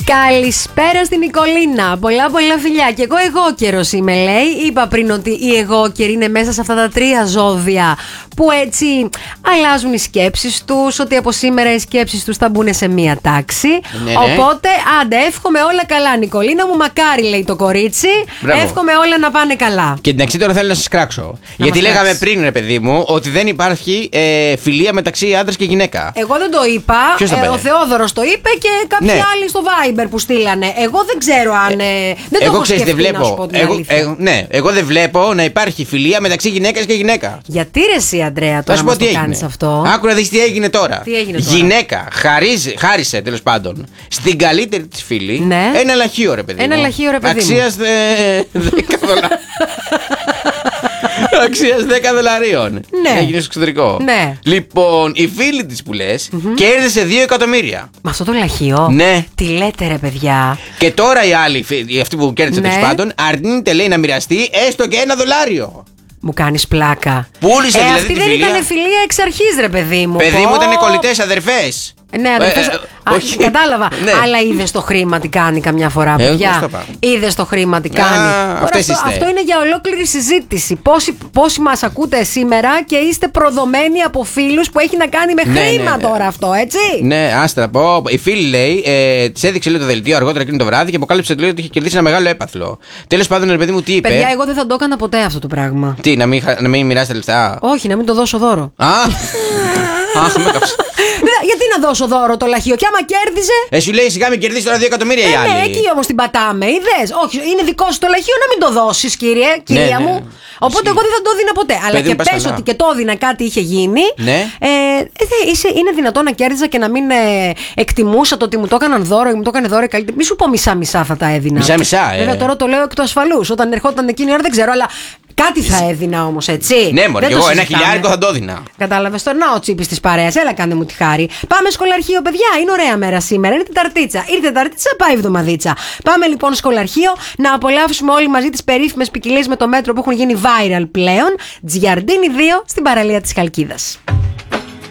Καλησπέρα στην Νικολίνα. Πολλά φιλιά. Και εγώ καιρός είμαι, λέει. Είπα πριν ότι οι εγώκεροι είναι μέσα σε αυτά τα τρία ζώδια που έτσι αλλάζουν οι σκέψεις τους. Ότι από σήμερα οι σκέψεις τους θα μπουν σε μία τάξη. Ναι. Οπότε, άντε, εύχομαι όλα καλά, Νικολίνα μου. Μακάρι, λέει το κορίτσι. Μπράβο. Εύχομαι όλα να πάνε καλά. Και την αξία τώρα θέλω να σας κράξω. Γιατί λέγαμε πριν, ρε παιδί μου, ότι δεν υπάρχει φιλία μεταξύ άντρας και γυναίκα. Εγώ δεν το είπα. Ο Θεόδωρος το είπε και κάποιοι άλλοι στο Viber που στείλανε. Εγώ δεν ξέρω αν. Δεν το έχω σκεφτεί, δεν βλέπω. Εγώ δεν βλέπω να υπάρχει φιλία μεταξύ γυναίκας και γυναίκα. Γιατί ρε εσύ, Αντρέα, τώρα μας το κάνεις αυτό? Άκου να δεις τι έγινε τώρα. Γυναίκα χάρισε τέλος πάντων στην καλύτερη της φίλη ένα λαχείο, ρε παιδί μου. Ένα λαχείο, ρε παιδί μου. Αξίας 10 δολάρια. Αξίας 10 δολαρίων. Ναι. Έγινε στο εξωτερικό. Ναι. Λοιπόν, η φίλη της που λες κέρδισε 2 εκατομμύρια. Με αυτό το λαχείο. Ναι. Τι λέτε, ρε παιδιά. Και τώρα η άλλη, αυτή που κέρδισε τέλος πάντων, αρνείται, λέει, να μοιραστεί έστω και $1. Μου κάνεις πλάκα. Πούλησε δηλαδή. Αυτή δεν ήταν φιλία εξ αρχής, ρε παιδί μου. Παιδί μου, ήταν κολλητές αδερφές. Ναι, αδερφές. Όχι. Κατάλαβα. Ναι. Αλλά είδες το χρήμα τι κάνει καμιά φορά, παιδιά. Είδες το χρήμα τι κάνει. Αυτό είναι για ολόκληρη συζήτηση. Πόσοι μας ακούτε σήμερα και είστε προδομένοι από φίλους που έχει να κάνει με χρήμα τώρα αυτό, έτσι. Ναι, άστρα πω. Η φίλη λέει, της έδειξε λέει, το δελτίο αργότερα εκείνο το βράδυ και αποκάλυψε ότι είχε κερδίσει ένα μεγάλο έπαθλο. Τέλος πάντων, ρε παιδί μου, τι είπε. Παιδιά, εγώ δεν θα το έκανα ποτέ αυτό το πράγμα. Τι, να μην μοιράσει τα λεφτά. Όχι, να μην το δώσω δώρο. Αχ, με κάψε. Γιατί να δώσω δώρο το λαχείο, και άμα κέρδιζε. Σου λέει σιγά μην κερδίσει τώρα 2 εκατομμύρια η άλλη. Ναι, εκεί όμως την πατάμε, είδες. Όχι, είναι δικό σου το λαχείο, να μην το δώσεις, κυρία μου. Οπότε εγώ δεν θα το έδινα ποτέ. Αλλά και πες ότι και το έδινα, κάτι είχε γίνει. Είναι δυνατόν να κέρδιζα και να μην εκτιμούσα το ότι μου το έκαναν δώρο ή μου το έκανε δώρο καλύτερα. Μη σου πω μισά-μισά θα τα έδινα. Μισά-μισά, Βέβαια τώρα το λέω εκ του ασφαλούς. Όταν ερχόταν εκείνη η ώρα δεν ξέρω, αλλά. Κάτι θα έδινα όμως, έτσι. Ναι, μωρέ, εγώ $1.000 θα το έδινα. Κατάλαβες τώρα, να ο τσίπης της παρέας. Έλα, κάντε μου τη χάρη. Πάμε σχολαρχείο, παιδιά. Είναι ωραία μέρα σήμερα. Είναι Τεταρτίτσα. Ήρθε Τεταρτίτσα, πάει εβδομαδίτσα. Πάμε λοιπόν σχολαρχείο να απολαύσουμε όλοι μαζί τις περίφημες ποικιλίες με το μέτρο που έχουν γίνει viral πλέον. Τζιαρντίνι 2 στην παραλία της Χαλκίδας.